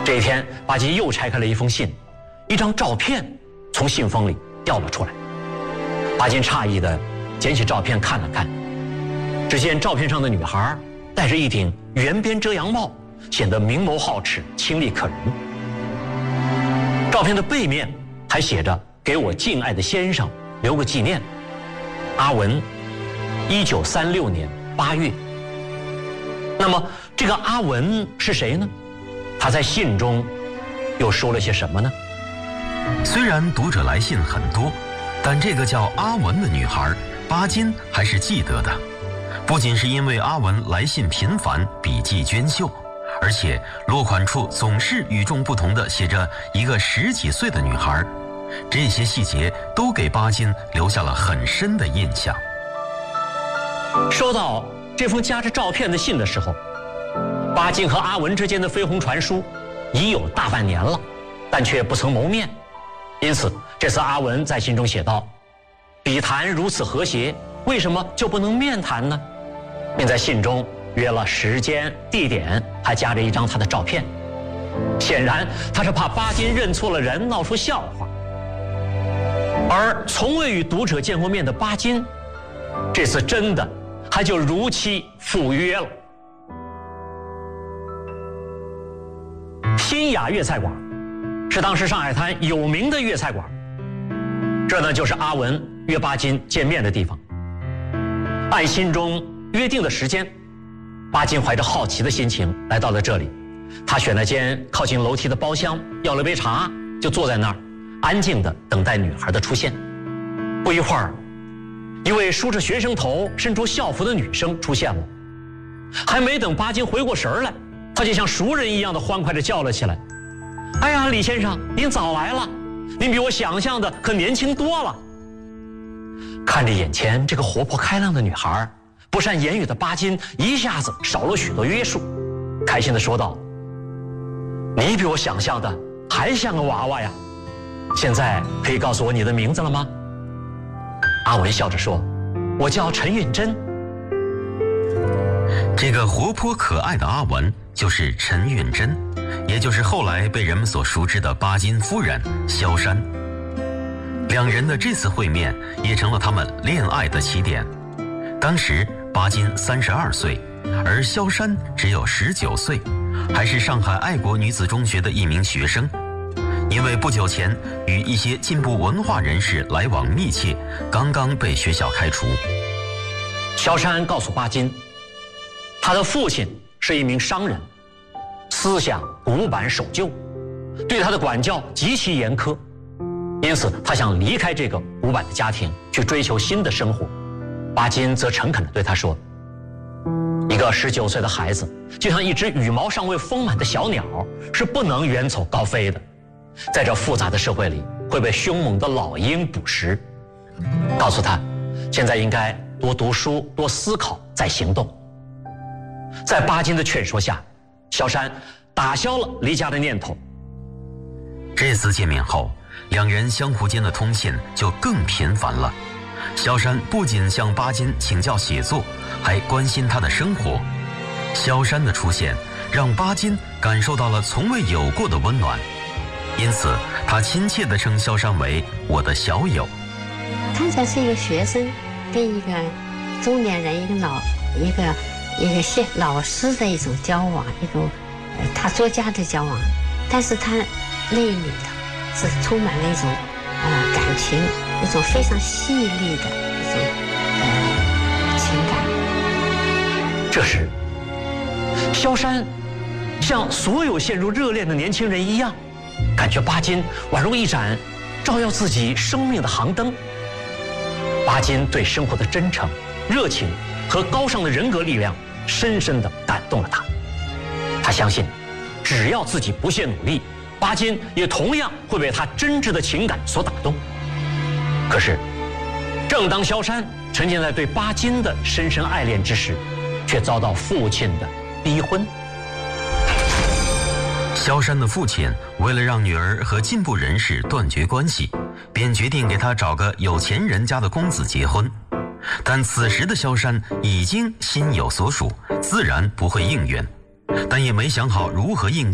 这一天，巴金又拆开了一封信，一张照片从信封里掉了出来。巴金诧异地捡起照片看了看，只见照片上的女孩戴着一顶圆边遮阳帽，显得明眸皓齿、清丽可人。照片的背面还写着“给我敬爱的先生留个纪念，阿文，1936年8月”。那么这个阿文是谁呢？他在信中又说了些什么呢？ 虽然读者来信很多，但这个叫阿文的女孩，巴金还是记得的。不仅是因为阿文来信频繁，笔迹娟秀，而且落款处总是与众不同地写着一个10几岁的女孩，这些细节都给巴金留下了很深的印象。 收到这封夹着照片的信的时候，巴金和阿文之间的绯红传书已有大半年了，但却不曾谋面。因此这次阿文在信中写道：笔谈如此和谐，为什么就不能面谈呢？并在信中约了时间地点，还夹着一张他的照片。显然他是怕巴金认错了人，闹出笑话。而从未与读者见过面的巴金，这次真的还就如期赴约了。新雅粤菜馆是当时上海滩有名的粤菜馆，这呢就是阿文约巴金见面的地方。按信中约定的时间，巴金怀着好奇的心情来到了这里。他选了间靠近楼梯的包厢，要了杯茶，就坐在那儿，安静地等待女孩的出现。不一会儿，一位梳着学生头、身着校服的女生出现了。还没等巴金回过神来，他就像熟人一样的欢快地叫了起来：“哎呀，李先生，您早来了！您比我想象的可年轻多了。”看着眼前这个活泼开朗的女孩，不善言语的巴金一下子少了许多约束，开心地说道：“你比我想象的还像个娃娃呀！现在可以告诉我你的名字了吗？”阿文笑着说：“我叫陈允珍。” 这个活泼可爱的阿文就是陈允珍，也就是后来被人们所熟知的巴金夫人萧珊。两人的这次会面也成了他们恋爱的起点。当时巴金32岁，而萧珊只有19岁，还是上海爱国女子中学的一名学生。因为不久前与一些进步文化人士来往密切，刚刚被学校开除。 萧珊告诉巴金，他的父亲是一名商人，思想古板守旧，对他的管教极其严苛，因此他想离开这个古板的家庭，去追求新的生活。巴金则诚恳地对他说：“一个19岁的孩子，就像一只羽毛尚未丰满的小鸟，是不能远走高飞的。在这复杂的社会里，会被凶猛的老鹰捕食。告诉他，现在应该多读书，多思考，再行动。”在巴金的劝说下，萧珊打消了离家的念头。 这次见面后，两人相互间的通信就更频繁了。萧珊不仅向巴金请教写作，还关心他的生活。萧珊的出现让巴金感受到了从未有过的温暖，因此他亲切地称萧珊为我的小友。 看起来是一个学生跟一个中年人，一个老师的一种交往，一种他作家的交往，但是他内里头是充满了一种感情，一种非常细腻的一种情感。 这时，萧珊像所有陷入热恋的年轻人一样，感觉巴金宛如一盏照耀自己生命的航灯。巴金对生活的真诚、热情和高尚的人格力量深深地感动了他。他相信，只要自己不懈努力，巴金也同样会被他真挚的情感所打动。可是，正当萧珊沉浸在对巴金的深深爱恋之时，却遭到父亲的逼婚。 萧珊的父亲为了让女儿和进步人士断绝关系，便决定给她找个有钱人家的公子结婚。但此时的萧珊已经心有所属，自然不会应允，但也没想好如何应